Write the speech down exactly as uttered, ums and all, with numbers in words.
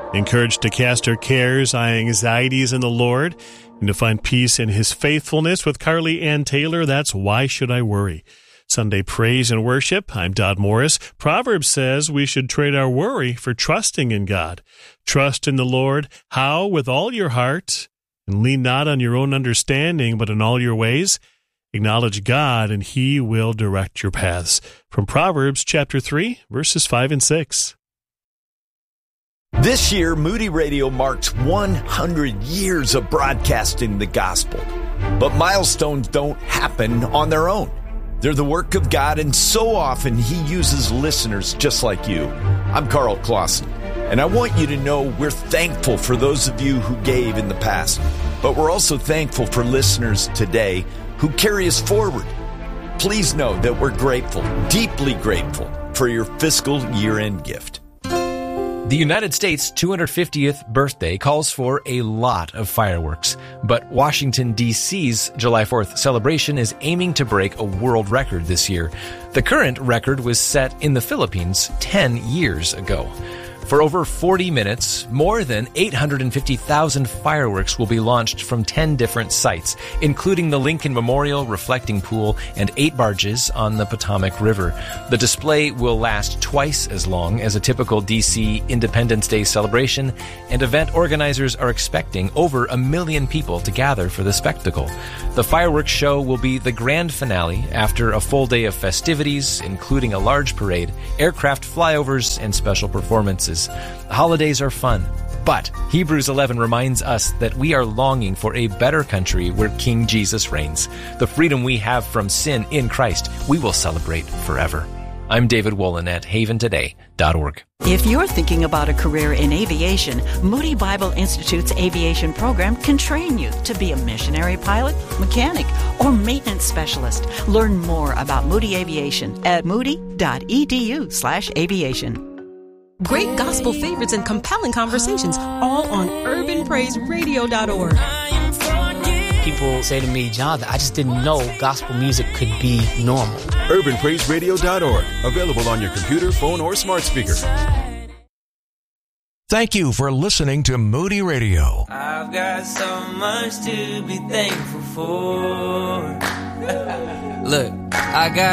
Encouraged to cast our cares, our anxieties in the Lord, and to find peace in His faithfulness with Carly Ann Taylor. That's Why Should I Worry? Sunday Praise and Worship. I'm Dodd Morris. Proverbs says we should trade our worry for trusting in God. Trust in the Lord. How? With all your heart. And lean not on your own understanding, but in all your ways. Acknowledge God, and He will direct your paths. From Proverbs chapter three, verses five and six. This year, Moody Radio marks one hundred years of broadcasting the gospel. But milestones don't happen on their own. They're the work of God, and so often He uses listeners just like you. I'm Carl Clausen, and I want you to know we're thankful for those of you who gave in the past, but we're also thankful for listeners today who carry us forward. Please know that we're grateful, deeply grateful, for your fiscal year-end gift. The United States' two hundred fiftieth birthday calls for a lot of fireworks, but Washington, D C's July fourth celebration is aiming to break a world record this year. The current record was set in the Philippines ten years ago. For over forty minutes, more than eight hundred fifty thousand fireworks will be launched from ten different sites, including the Lincoln Memorial Reflecting Pool and eight barges on the Potomac River. The display will last twice as long as a typical D C Independence Day celebration, and event organizers are expecting over a million people to gather for the spectacle. The fireworks show will be the grand finale after a full day of festivities, including a large parade, aircraft flyovers, and special performances. Holidays are fun, but Hebrews eleven reminds us that we are longing for a better country where King Jesus reigns. The freedom we have from sin in Christ, we will celebrate forever. I'm David Wolin at haven today dot org. If you're thinking about a career in aviation, Moody Bible Institute's aviation program can train you to be a missionary pilot, mechanic, or maintenance specialist. Learn more about Moody Aviation at moody.edu slash aviation. Great gospel favorites and compelling conversations, all on urban praise radio dot org. People say to me, Jonathan, I just didn't know gospel music could be normal. urban praise radio dot org. Available on your computer, phone, or smart speaker. Thank you for listening to Moody Radio. I've got so much to be thankful for. Look, I got